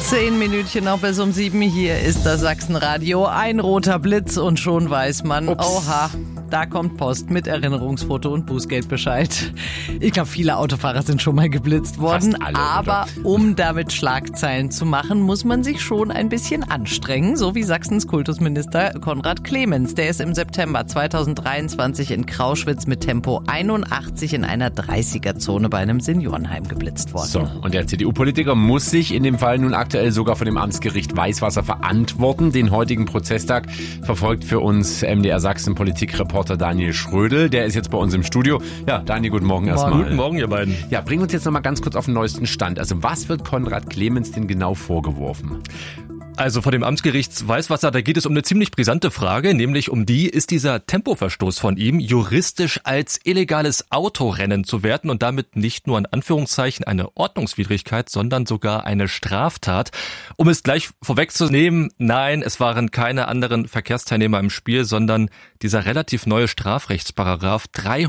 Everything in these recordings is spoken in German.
10 Minütchen noch bis um 7. Hier ist das Sachsenradio. Ein roter Blitz und schon weiß man, oha, da kommt Post mit Erinnerungsfoto und Bußgeldbescheid. Ich glaube, viele Autofahrer sind schon mal geblitzt worden. Fast alle, aber um damit Schlagzeilen zu machen, muss man sich schon ein bisschen anstrengen. So wie Sachsens Kultusminister Konrad Clemens. Der ist im September 2023 in Krauschwitz mit Tempo 81 in einer 30er-Zone bei einem Seniorenheim geblitzt worden. So, und der CDU-Politiker muss sich in dem Fall nun aktuell sogar von dem Amtsgericht Weißwasser verantworten. Den heutigen Prozesstag verfolgt für uns MDR Sachsen Politikreporter Daniel Schrödel. Der ist jetzt bei uns im Studio. Ja, Daniel, guten Morgen erstmal. Guten Morgen, ihr beiden. Ja, bring uns jetzt nochmal ganz kurz auf den neuesten Stand. Also was wird Konrad Clemens denn genau vorgeworfen? Also vor dem Amtsgericht Weißwasser, da geht es um eine ziemlich brisante Frage, nämlich um die, ist dieser Tempoverstoß von ihm juristisch als illegales Autorennen zu werten und damit nicht nur in Anführungszeichen eine Ordnungswidrigkeit, sondern sogar eine Straftat. Um es gleich vorwegzunehmen, nein, es waren keine anderen Verkehrsteilnehmer im Spiel, sondern dieser relativ neue Strafrechtsparagraf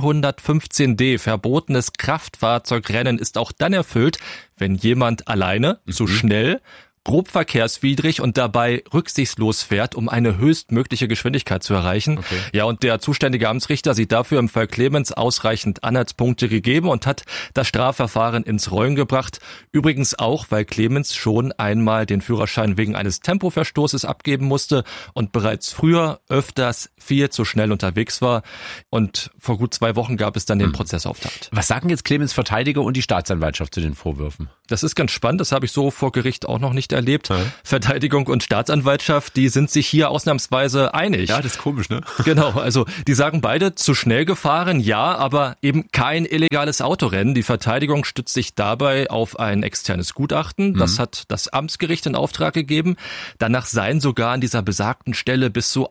315d, verbotenes Kraftfahrzeugrennen, ist auch dann erfüllt, wenn jemand alleine, zu schnell, grob verkehrswidrig und dabei rücksichtslos fährt, um eine höchstmögliche Geschwindigkeit zu erreichen. Okay. Ja, und der zuständige Amtsrichter sieht dafür im Fall Clemens ausreichend Anhaltspunkte gegeben und hat das Strafverfahren ins Rollen gebracht. Übrigens auch, weil Clemens schon einmal den Führerschein wegen eines Tempoverstoßes abgeben musste und bereits früher öfters viel zu schnell unterwegs war. Und vor gut 2 Wochen gab es dann den Prozessauftakt. Was sagen jetzt Clemens Verteidiger und die Staatsanwaltschaft zu den Vorwürfen? Das ist ganz spannend, das habe ich so vor Gericht auch noch nicht erlebt. Ja. Verteidigung und Staatsanwaltschaft, die sind sich hier ausnahmsweise einig. Ja, das ist komisch, ne? Genau, also die sagen beide, zu schnell gefahren, ja, aber eben kein illegales Autorennen. Die Verteidigung stützt sich dabei auf ein externes Gutachten. Das hat das Amtsgericht in Auftrag gegeben. Danach seien sogar an dieser besagten Stelle bis zu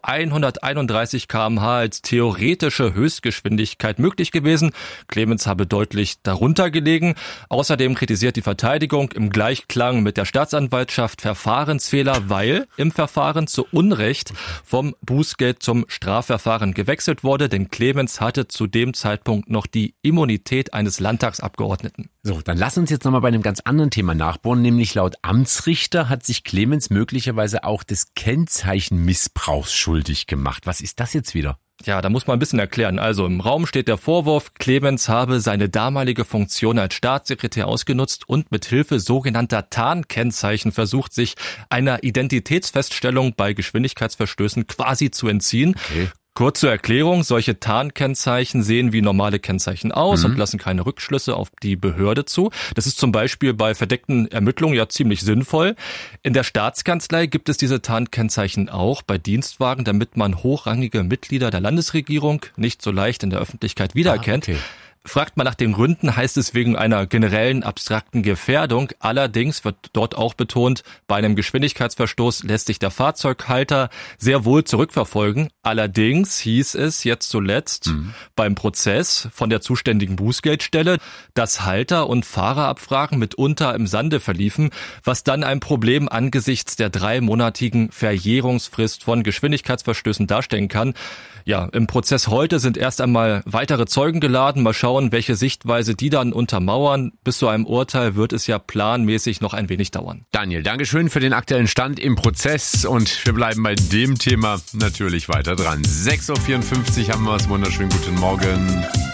131 km/h als theoretische Höchstgeschwindigkeit möglich gewesen. Clemens habe deutlich darunter gelegen. Außerdem kritisiert die Verteidigung im Gleichklang mit der Staatsanwaltschaft Verfahrensfehler, weil im Verfahren zu Unrecht vom Bußgeld zum Strafverfahren gewechselt wurde, denn Clemens hatte zu dem Zeitpunkt noch die Immunität eines Landtagsabgeordneten. So, dann lass uns jetzt nochmal bei einem ganz anderen Thema nachbohren, nämlich laut Amtsrichter hat sich Clemens möglicherweise auch des Kennzeichenmissbrauchs schuldig gemacht. Was ist das jetzt wieder? Ja, da muss man ein bisschen erklären. Also im Raum steht der Vorwurf, Clemens habe seine damalige Funktion als Staatssekretär ausgenutzt und mit Hilfe sogenannter Tarnkennzeichen versucht, sich einer Identitätsfeststellung bei Geschwindigkeitsverstößen quasi zu entziehen. Okay. Kurz zur Erklärung, solche Tarnkennzeichen sehen wie normale Kennzeichen aus und lassen keine Rückschlüsse auf die Behörde zu. Das ist zum Beispiel bei verdeckten Ermittlungen ja ziemlich sinnvoll. In der Staatskanzlei gibt es diese Tarnkennzeichen auch bei Dienstwagen, damit man hochrangige Mitglieder der Landesregierung nicht so leicht in der Öffentlichkeit wiedererkennt. Okay. Fragt man nach den Gründen, heißt es wegen einer generellen abstrakten Gefährdung. Allerdings wird dort auch betont, bei einem Geschwindigkeitsverstoß lässt sich der Fahrzeughalter sehr wohl zurückverfolgen. Allerdings hieß es jetzt zuletzt beim Prozess von der zuständigen Bußgeldstelle, dass Halter- und Fahrerabfragen mitunter im Sande verliefen, was dann ein Problem angesichts der 3-monatigen Verjährungsfrist von Geschwindigkeitsverstößen darstellen kann. Ja, im Prozess heute sind erst einmal weitere Zeugen geladen. Mal schauen, welche Sichtweise die dann untermauern. Bis zu einem Urteil wird es ja planmäßig noch ein wenig dauern. Daniel, Dankeschön für den aktuellen Stand im Prozess und wir bleiben bei dem Thema natürlich weiter dran. 6.54 Uhr haben wir es. Wunderschönen guten Morgen.